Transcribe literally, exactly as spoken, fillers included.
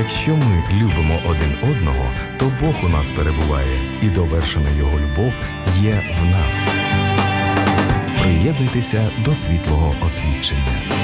Якщо ми любимо один одного, то Бог у нас перебуває, і довершена Його любов є в нас. Приєднуйтеся до світлого освідчення.